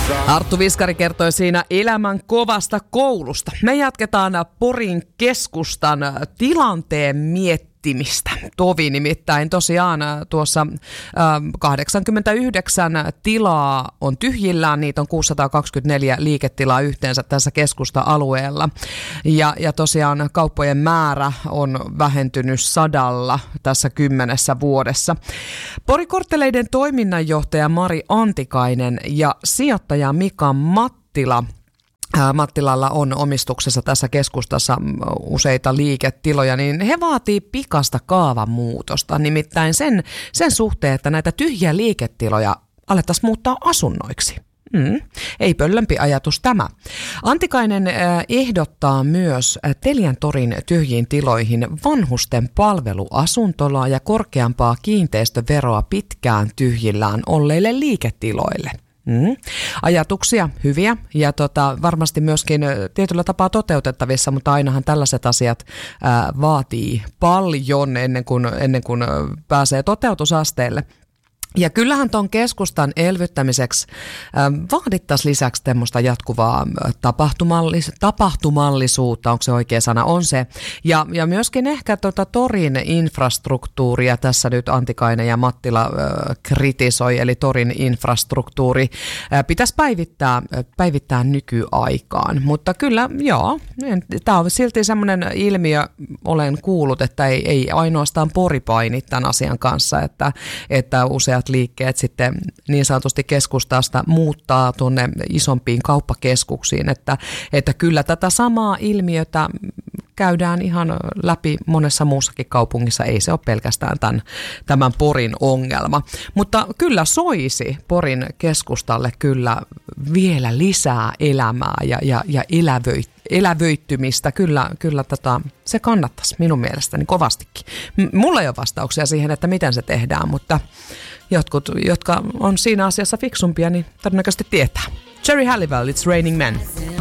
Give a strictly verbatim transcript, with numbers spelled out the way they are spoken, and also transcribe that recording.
Arttu Viskari kertoi siinä elämän kovasta koulusta. Me jatketaan Porin keskustan tilanteen miettimistä. Tovi nimittäin tosiaan tuossa kahdeksankymmentäyhdeksän tilaa on tyhjillään, niitä on kuusisataakaksikymmentäneljä liiketilaa yhteensä tässä keskusta-alueella. Ja, ja tosiaan kauppojen määrä on vähentynyt sadalla tässä kymmenessä vuodessa. Porikortteleiden toiminnanjohtaja Mari Antikainen ja sijoittaja Mika Mattila Mattilalla on omistuksessa tässä keskustassa useita liiketiloja, niin he vaatii pikasta kaavamuutosta, nimittäin sen, sen suhteen, että näitä tyhjiä liiketiloja alettaisiin muuttaa asunnoiksi. Mm, ei pöllömpi ajatus tämä. Antikainen äh, ehdottaa myös äh, Teliän torin tyhjiin tiloihin vanhusten palveluasuntolaa ja korkeampaa kiinteistöveroa pitkään tyhjillään olleille liiketiloille. Mm. Ajatuksia hyviä ja tota, varmasti myöskin tietyllä tapaa toteutettavissa, mutta ainahan tällaiset asiat ää, vaatii paljon ennen kuin, ennen kuin pääsee toteutusasteelle. Ja kyllähän tuon keskustan elvyttämiseksi äh, vaadittaisiin lisäksi tämmöistä jatkuvaa tapahtumallis- tapahtumallisuutta, onko se oikea sana, on se. Ja, ja myöskin ehkä tota torin infrastruktuuria tässä nyt Antikainen ja Mattila äh, kritisoi, eli torin infrastruktuuri äh, pitäisi päivittää, äh, päivittää nykyaikaan. Mutta kyllä, joo, tämä on silti semmoinen ilmiö, olen kuullut, että ei, ei ainoastaan Pori paini tämän asian kanssa, että, että useat liikkeet sitten niin sanotusti keskustasta muuttaa tuonne isompiin kauppakeskuksiin, että, että kyllä tätä samaa ilmiötä käydään ihan läpi monessa muussakin kaupungissa, ei se ole pelkästään tämän, tämän Porin ongelma. Mutta kyllä soisi Porin keskustalle kyllä vielä lisää elämää ja, ja, ja elävöit, elävöittymistä. Kyllä, kyllä tätä, se kannattaisi minun mielestäni kovastikin. M- mulla ei ole vastauksia siihen, että miten se tehdään, mutta jotkut, jotka on siinä asiassa fiksumpia, niin todennäköisesti tietää. Jerry Halliwell, It's Raining Men.